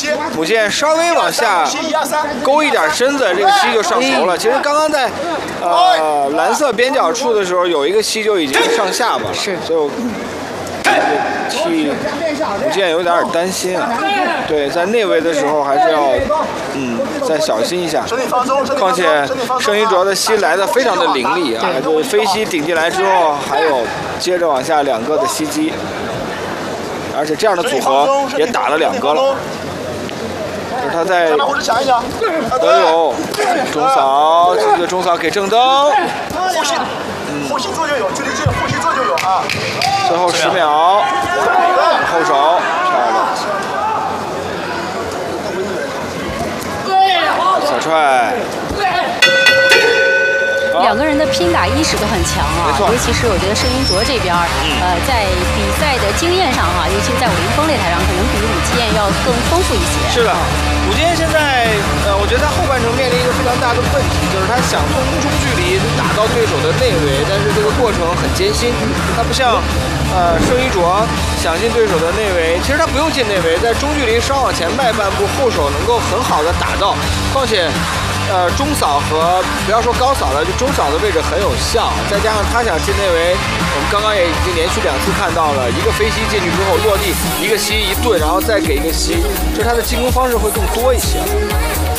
母舰稍微往下勾一点身子，这个膝就上头了。其实刚刚在蓝色边角处的时候，有一个膝就已经上下巴了， 是， 所以我替母舰有点担心啊。对，在内围的时候还是要再小心一下。况且圣衣卓的膝来的非常的凌厉啊，就是飞膝顶进来之后，还有接着往下2个的袭击。而且这样的组合也打了2个了，就是他在德友中扫，这个中扫给正灯， 护膝做就有，距离近，护膝做就有啊。 最后10秒，后手小踹。 2个人的拼打意识都很强啊，尤其是我觉得圣衣卓这边，在比赛的经验上哈，尤其在武林风擂台上，可能比武剑要更丰富一些。 是的，武剑现在我觉得他后半程面临一个非常大的问题，就是他想从中距离打到对手的内围，但是这个过程很艰辛。他不像圣衣卓想进对手的内围，其实他不用进内围，在中距离稍往前迈半步，后手能够很好的打到，况且。中扫和不要说高扫了，就中扫的位置很有效，再加上他想进内围，我们刚刚也已经连续2次看到了，一个飞膝进去之后落地，一个膝一顿，然后再给一个膝，就是他的进攻方式会更多一些。